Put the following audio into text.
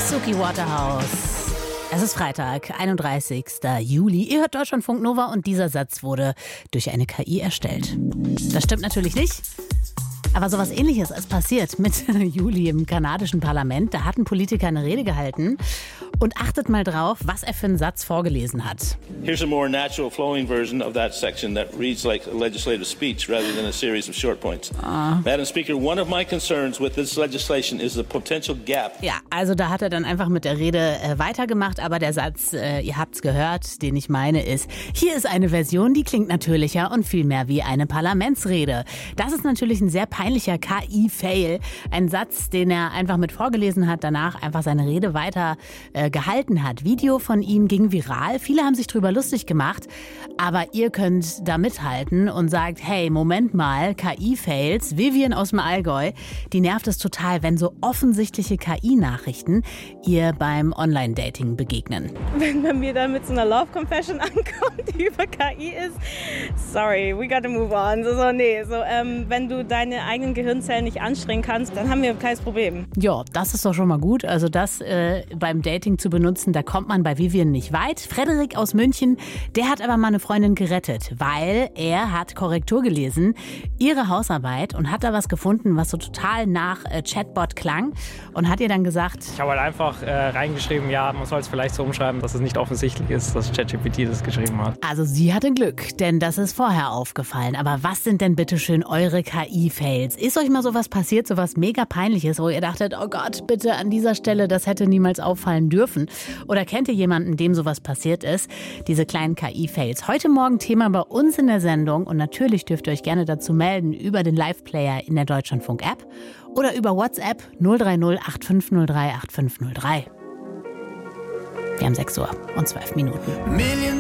Suki Waterhouse. Es ist Freitag, 31. Juli. Ihr hört Deutschlandfunk Nova und dieser Satz wurde durch eine KI erstellt. Das stimmt natürlich nicht. Aber sowas Ähnliches ist passiert mit Juli im kanadischen Parlament. Da hat ein Politiker eine Rede gehalten. Und achtet mal drauf, was er für einen Satz vorgelesen hat. Here's a more natural flowing version of that section that reads like a legislative speech rather than a series of short points. Madam Speaker, one of my concerns with this legislation is the potential gap. Ja, also da hat er dann einfach mit der Rede weitergemacht. Aber der Satz, ihr habt's gehört, den ich meine, ist: Hier ist eine Version, die klingt natürlicher und viel mehr wie eine Parlamentsrede. Das ist natürlich ein sehr peinlicher KI-Fail. Ein Satz, den er einfach mit vorgelesen hat, danach einfach seine Rede weiter gehalten hat. Video von ihm ging viral. Viele haben sich drüber lustig gemacht. Aber ihr könnt da mithalten und sagt, hey, Moment mal, KI-Fails, Vivian aus dem Allgäu, die nervt es total, wenn so offensichtliche KI-Nachrichten ihr beim Online-Dating begegnen. Wenn man mir dann mit so einer Love-Confession ankommt, die über KI ist, sorry, we gotta move on. Wenn du deine eigenen Gehirnzellen nicht anstrengen kannst, dann haben wir ein kleines Problem. Ja, das ist doch schon mal gut. Also das beim Dating zu benutzen, da kommt man bei Vivian nicht weit. Frederik aus München, der hat aber mal eine Freundin gerettet, weil er hat Korrektur gelesen, ihre Hausarbeit, und hat da was gefunden, was so total nach Chatbot klang, und hat ihr dann gesagt... Ich habe halt einfach reingeschrieben, ja, man soll es vielleicht so umschreiben, dass es nicht offensichtlich ist, dass ChatGPT das geschrieben hat. Also sie hatte Glück, denn das ist vorher aufgefallen. Aber was sind denn bitteschön eure KI-Fails? Ist euch mal sowas passiert, sowas mega Peinliches, wo ihr dachtet, oh Gott, bitte an dieser Stelle, das hätte niemals auffallen dürfen? Oder kennt ihr jemanden, dem sowas passiert ist? Diese kleinen KI-Fails. Heute Morgen Thema bei uns in der Sendung, und natürlich dürft ihr euch gerne dazu melden über den Live-Player in der Deutschlandfunk-App oder über WhatsApp 030 8503 8503. Wir haben 6 Uhr und 12 Minuten.